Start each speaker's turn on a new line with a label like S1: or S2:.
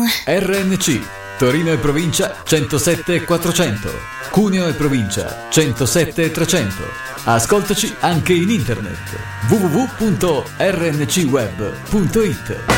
S1: RNC Torino e provincia 107 400, Cuneo e provincia 107 300. Ascoltaci anche in internet www.rncweb.it.